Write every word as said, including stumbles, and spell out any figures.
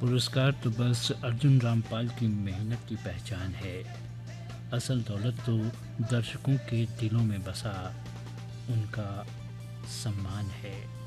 पुरस्कार तो बस अर्जुन रामपाल की मेहनत की पहचान है। असल दौलत तो दर्शकों के दिलों में बसा उनका सम्मान है।